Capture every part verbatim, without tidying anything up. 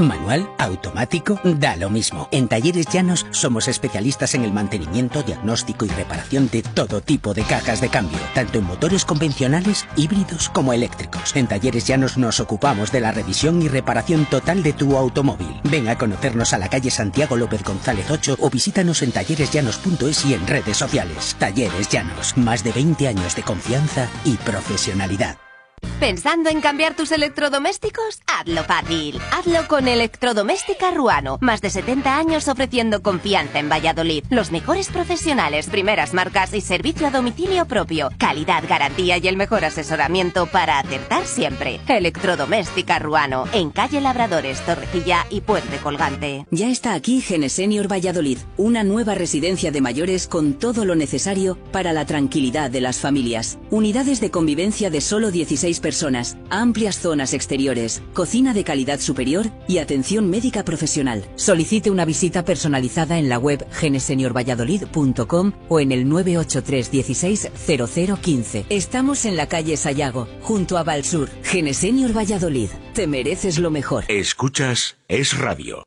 Manual, automático, da lo mismo. En Talleres Llanos somos especialistas en el mantenimiento, diagnóstico y reparación de todo tipo de cajas de cambio, tanto en motores convencionales, híbridos como eléctricos. En Talleres Llanos nos ocupamos de la revisión y reparación total de tu automóvil. Ven a conocernos a la calle Santiago López González ocho o visítanos en talleres llanos punto es y en redes sociales. Talleres Llanos, más de veinte años de confianza y profesionalidad. ¿Pensando en cambiar tus electrodomésticos? Hazlo fácil. Hazlo con Electrodoméstica Ruano. Más de setenta años ofreciendo confianza en Valladolid. Los mejores profesionales, primeras marcas y servicio a domicilio propio. Calidad, garantía y el mejor asesoramiento para acertar siempre. Electrodoméstica Ruano. En calle Labradores, Torrecilla y Puente Colgante. Ya está aquí Genesenior Valladolid. Una nueva residencia de mayores con todo lo necesario para la tranquilidad de las familias. Unidades de convivencia de solo dieciséis personas, amplias zonas exteriores, cocina de calidad superior y atención médica profesional. Solicite una visita personalizada en la web genesenior valladolid punto com o en el nueve ocho tres dieciséis cero cero quince. Estamos en la calle Sayago, junto a Valsur. Genesenior Valladolid. Te mereces lo mejor. Escuchas Es Radio.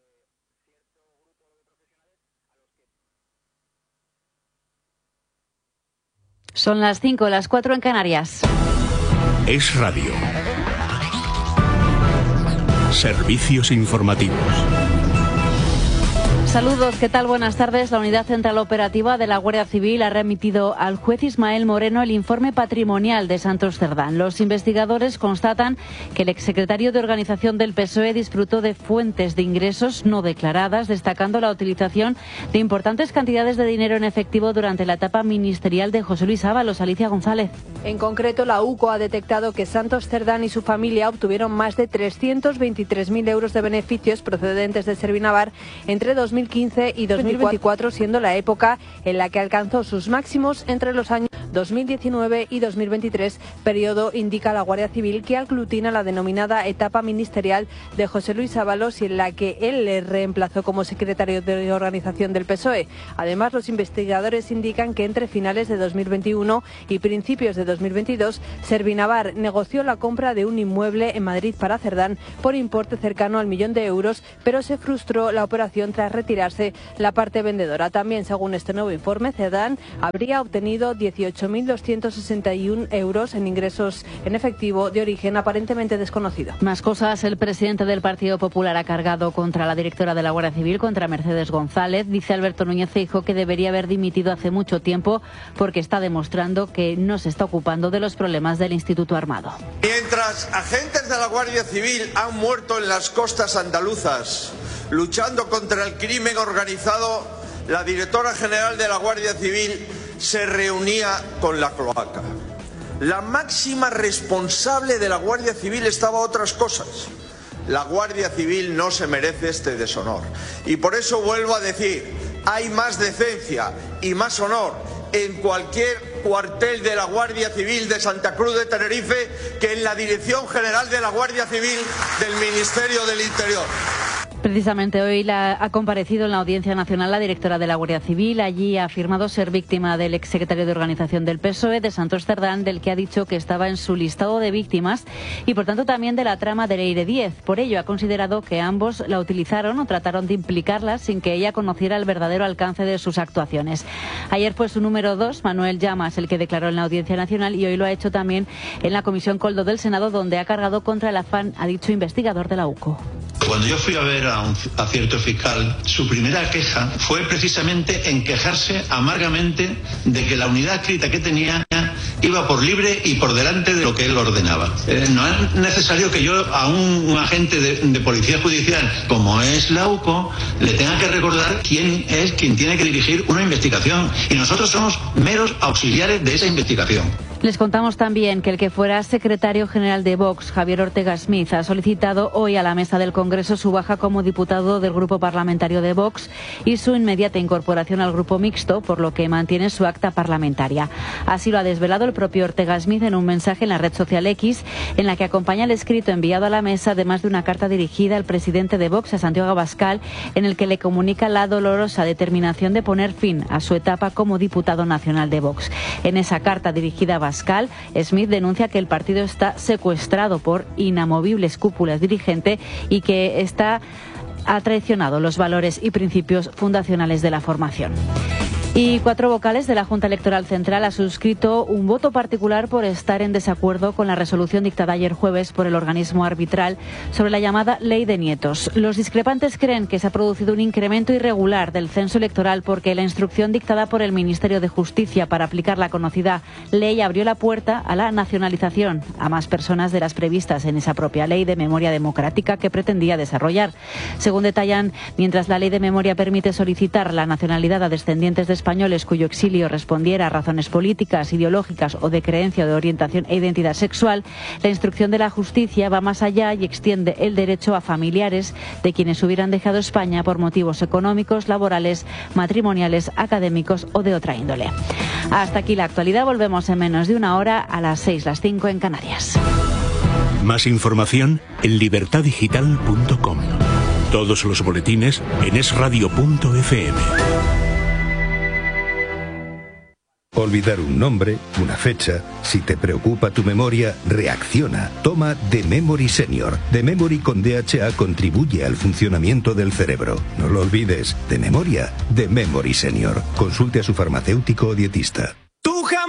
Son las cinco, las cuatro en Canarias. Es Radio. Servicios informativos. Saludos, ¿qué tal? Buenas tardes. La Unidad Central Operativa de la Guardia Civil ha remitido al juez Ismael Moreno el informe patrimonial de Santos Cerdán. Los investigadores constatan que el exsecretario de Organización del P S O E disfrutó de fuentes de ingresos no declaradas, destacando la utilización de importantes cantidades de dinero en efectivo durante la etapa ministerial de José Luis Ábalos. Alicia González. En concreto, la U C O ha detectado que Santos Cerdán y su familia obtuvieron más de trescientos veintitrés mil euros de beneficios procedentes de Servinavar entre dos mil quince y dos mil veinticuatro, siendo la época en la que alcanzó sus máximos entre los años dos mil diecinueve y dos mil veintitrés, periodo, indica la Guardia Civil, que aglutina la denominada etapa ministerial de José Luis Ábalos y en la que él le reemplazó como secretario de Organización del P S O E. Además, los investigadores indican que entre finales de dos mil veintiuno y principios de dos mil veintidós, Servinavar negoció la compra de un inmueble en Madrid para Cerdán por importe cercano al millón de euros, pero se frustró la operación tras retirarse la parte vendedora. También, según este nuevo informe, Cerdán habría obtenido dieciocho mil doscientos sesenta y uno euros en ingresos en efectivo de origen aparentemente desconocido. Más cosas. El presidente del Partido Popular ha cargado contra la directora de la Guardia Civil, contra Mercedes González. Dice Alberto Núñez Feijóo que debería haber dimitido hace mucho tiempo porque está demostrando que no se está ocupando de los problemas del Instituto Armado. Mientras agentes de la Guardia Civil han muerto en las costas andaluzas luchando contra el crimen organizado, la directora general de la Guardia Civil se reunía con la cloaca. La máxima responsable de la Guardia Civil estaba a otras cosas. La Guardia Civil no se merece este deshonor. Y por eso vuelvo a decir, hay más decencia y más honor en cualquier cuartel de la Guardia Civil de Santa Cruz de Tenerife que en la Dirección General de la Guardia Civil del Ministerio del Interior. Precisamente hoy la, ha comparecido en la Audiencia Nacional la directora de la Guardia Civil. Allí ha afirmado ser víctima del exsecretario de Organización del P S O E, de Santos Cerdán, del que ha dicho que estaba en su listado de víctimas y, por tanto, también de la trama de Leire Díez. Por ello, ha considerado que ambos la utilizaron o trataron de implicarla sin que ella conociera el verdadero alcance de sus actuaciones. Ayer fue su número dos, Manuel Llamas, el que declaró en la Audiencia Nacional, y hoy lo ha hecho también en la Comisión Coldo del Senado, donde ha cargado contra el afán, ha dicho investigador de la U C O. Cuando yo fui a ver a, un, a cierto fiscal, su primera queja fue precisamente en quejarse amargamente de que la unidad adscrita que tenía iba por libre y por delante de lo que él ordenaba. Eh, no es necesario que yo a un, un agente de, de policía judicial, como es la U C O, le tenga que recordar quién es quien tiene que dirigir una investigación. Y nosotros somos meros auxiliares de esa investigación. Les contamos también que el que fuera secretario general de Vox, Javier Ortega Smith, ha solicitado hoy a la mesa del Congreso su baja como diputado del grupo parlamentario de Vox y su inmediata incorporación al grupo mixto, por lo que mantiene su acta parlamentaria. Así lo ha desvelado el propio Ortega Smith en un mensaje en la red social X, en la que acompaña el escrito enviado a la mesa, además de una carta dirigida al presidente de Vox, a Santiago Abascal, en el que le comunica la dolorosa determinación de poner fin a su etapa como diputado nacional de Vox. En esa carta dirigida a Abascal, Abascal, Smith denuncia que el partido está secuestrado por inamovibles cúpulas dirigentes y que está, ha traicionado los valores y principios fundacionales de la formación. Y cuatro vocales de la Junta Electoral Central ha suscrito un voto particular por estar en desacuerdo con la resolución dictada ayer jueves por el organismo arbitral sobre la llamada Ley de Nietos. Los discrepantes creen que se ha producido un incremento irregular del censo electoral porque la instrucción dictada por el Ministerio de Justicia para aplicar la conocida ley abrió la puerta a la nacionalización a más personas de las previstas en esa propia Ley de Memoria Democrática que pretendía desarrollar. Según detallan, mientras la Ley de Memoria permite solicitar la nacionalidad a descendientes de españoles cuyo exilio respondiera a razones políticas, ideológicas o de creencia o de orientación e identidad sexual, la instrucción de la justicia va más allá y extiende el derecho a familiares de quienes hubieran dejado España por motivos económicos, laborales, matrimoniales, académicos o de otra índole. Hasta aquí la actualidad. Volvemos en menos de una hora a las seis, las cinco en Canarias. Más información en libertad digital punto com. Todos los boletines en es radio punto efe eme. Olvidar un nombre, una fecha. Si te preocupa tu memoria, reacciona. Toma The Memory Senior. The Memory con D H A contribuye al funcionamiento del cerebro. No lo olvides. De memoria, The Memory Senior. Consulte a su farmacéutico o dietista.